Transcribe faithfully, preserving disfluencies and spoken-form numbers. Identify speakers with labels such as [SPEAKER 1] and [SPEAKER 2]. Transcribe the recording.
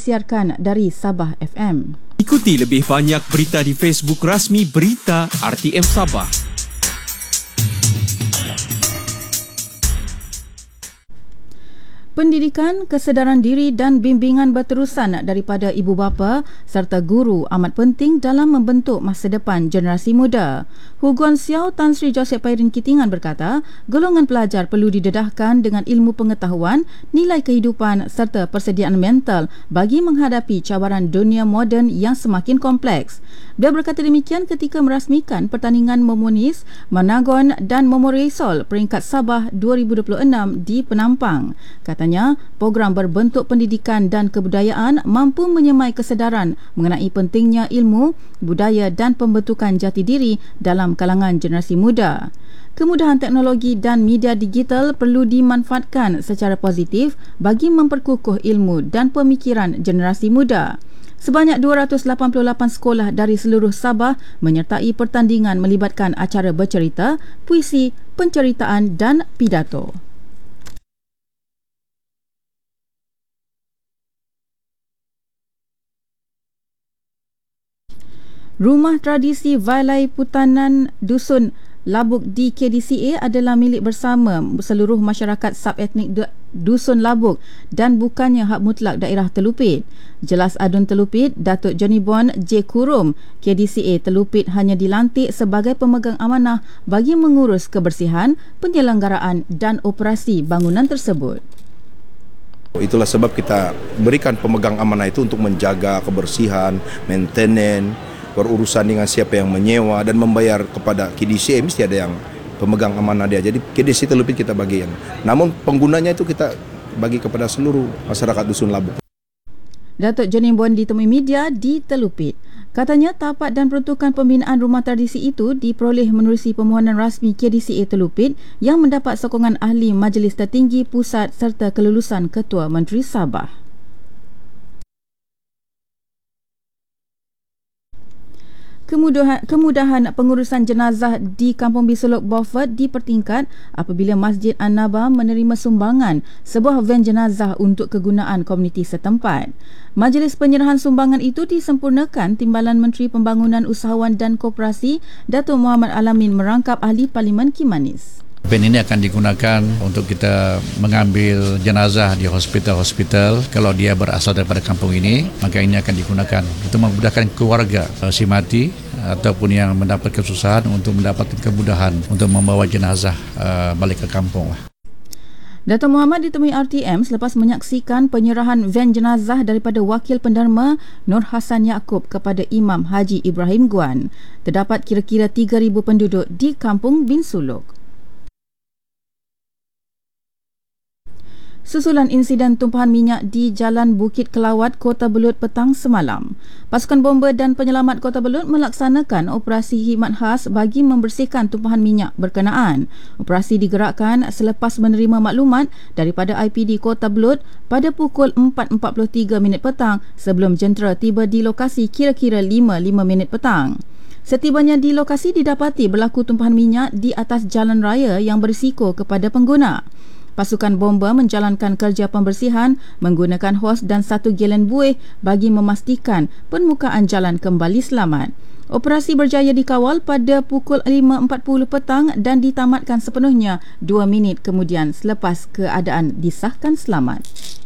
[SPEAKER 1] disiarkan dari Sabah F M.
[SPEAKER 2] Ikuti lebih banyak berita di Facebook rasmi Berita R T M Sabah.
[SPEAKER 1] Pendidikan, kesedaran diri dan bimbingan berterusan daripada ibu bapa serta guru amat penting dalam membentuk masa depan generasi muda. Hu Guan Xiao Tan Sri Joseph Pairin Kitingan berkata, golongan pelajar perlu didedahkan dengan ilmu pengetahuan, nilai kehidupan serta persediaan mental bagi menghadapi cabaran dunia moden yang semakin kompleks. Dia berkata demikian ketika merasmikan pertandingan Memonis, Managon dan Memorisol peringkat Sabah dua ribu dua puluh enam di Penampang. Katanya, program berbentuk pendidikan dan kebudayaan mampu menyemai kesedaran mengenai pentingnya ilmu, budaya dan pembentukan jati diri dalam kalangan generasi muda. Kemudahan teknologi dan media digital perlu dimanfaatkan secara positif bagi memperkukuh ilmu dan pemikiran generasi muda. Sebanyak dua ratus lapan puluh lapan sekolah dari seluruh Sabah menyertai pertandingan melibatkan acara bercerita, puisi, penceritaan dan pidato. Rumah tradisi Vailai Putanan Dusun Labuk di K D C A adalah milik bersama seluruh masyarakat subetnik Dusun Labuk dan bukannya hak mutlak daerah Telupit. Jelas Adun Telupit, Datuk Johnny Bon J. Kurum, K D C A Telupit hanya dilantik sebagai pemegang amanah bagi mengurus kebersihan, penyelenggaraan dan operasi bangunan tersebut.
[SPEAKER 3] Itulah sebab kita berikan pemegang amanah itu untuk menjaga kebersihan, maintenance, berurusan dengan siapa yang menyewa dan membayar kepada K D C A, mesti ada yang pemegang amanah dia. Jadi K D C A Telupit kita bagi yang, namun penggunanya itu kita bagi kepada seluruh masyarakat Dusun Labuk.
[SPEAKER 1] Datuk Johnny Bon ditemui media di Telupit. Katanya tapak dan peruntukan pembinaan rumah tradisi itu diperoleh menerusi permohonan rasmi K D C A Telupit yang mendapat sokongan ahli Majlis Tertinggi Pusat serta kelulusan Ketua Menteri Sabah. Kemudahan, kemudahan pengurusan jenazah di Kampung Bisolok Beaufort dipertingkat apabila Masjid An-Naba menerima sumbangan sebuah van jenazah untuk kegunaan komuniti setempat. Majlis penyerahan sumbangan itu disempurnakan Timbalan Menteri Pembangunan Usahawan dan Koperasi Datuk Muhammad Alamin merangkap ahli Parlimen Kimanis.
[SPEAKER 4] Van ini akan digunakan untuk kita mengambil jenazah di hospital-hospital. Kalau dia berasal daripada kampung ini, maka ini akan digunakan untuk memudahkan keluarga si mati ataupun yang mendapat kesusahan untuk mendapatkan kemudahan untuk membawa jenazah uh, balik ke kampung.
[SPEAKER 1] Datuk Muhammad ditemui R T M selepas menyaksikan penyerahan van jenazah daripada Wakil Penderma Nur Hassan Yaakob kepada Imam Haji Ibrahim Guan. Terdapat kira-kira tiga ribu penduduk di Kampung Bin Suluk. Susulan insiden tumpahan minyak di Jalan Bukit Kelawat, Kota Belud petang semalam. Pasukan bomba dan penyelamat Kota Belud melaksanakan operasi khidmat khas bagi membersihkan tumpahan minyak berkenaan. Operasi digerakkan selepas menerima maklumat daripada I P D Kota Belud pada pukul empat empat puluh tiga minit petang sebelum jentera tiba di lokasi kira-kira lima lima minit petang. Setibanya di lokasi didapati berlaku tumpahan minyak di atas jalan raya yang berisiko kepada pengguna. Pasukan bomba menjalankan kerja pembersihan menggunakan hos dan satu gelen buih bagi memastikan permukaan jalan kembali selamat. Operasi berjaya dikawal pada pukul lima empat puluh petang dan ditamatkan sepenuhnya dua minit kemudian selepas keadaan disahkan selamat.